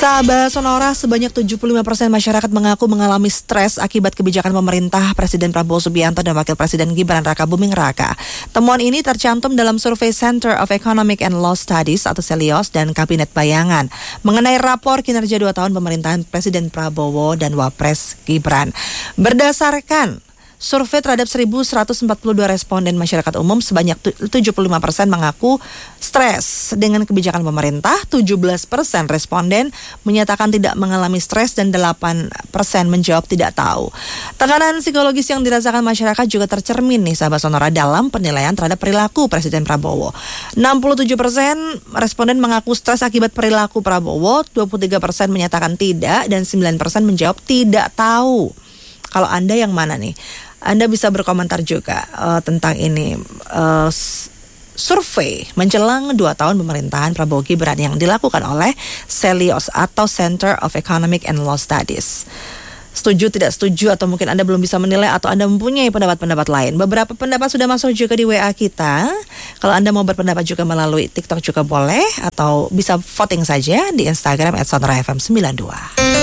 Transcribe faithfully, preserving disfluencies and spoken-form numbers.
Sahabat Sonora, sebanyak tujuh puluh lima persen masyarakat mengaku mengalami stres akibat kebijakan pemerintah Presiden Prabowo Subianto dan Wakil Presiden Gibran Raka Buming Raka. Temuan ini tercantum dalam survei Center of Economic and Law Studies atau Celios dan Kabinet Bayangan mengenai rapor kinerja dua tahun pemerintahan Presiden Prabowo dan Wapres Gibran. Berdasarkan survei terhadap seribu seratus empat puluh dua responden masyarakat umum, sebanyak tujuh puluh lima persen mengaku stres dengan kebijakan pemerintah, tujuh belas persen responden menyatakan tidak mengalami stres dan delapan persen menjawab tidak tahu. Tekanan psikologis yang dirasakan masyarakat juga tercermin nih sahabat Sonora dalam penilaian terhadap perilaku Presiden Prabowo. enam puluh tujuh persen responden mengaku stres akibat perilaku Prabowo, dua puluh tiga persen menyatakan tidak dan sembilan persen menjawab tidak tahu. Kalau Anda yang mana nih? Anda bisa berkomentar juga uh, tentang ini uh, survei menjelang dua tahun pemerintahan Prabowo Gibran yang dilakukan oleh Celios atau Center of Economic and Law Studies. Setuju, tidak setuju, atau mungkin Anda belum bisa menilai atau Anda mempunyai pendapat-pendapat lain. Beberapa pendapat sudah masuk juga di W A kita. Kalau Anda mau berpendapat juga melalui TikTok juga boleh, atau bisa voting saja di Instagram at sonora f m sembilan dua.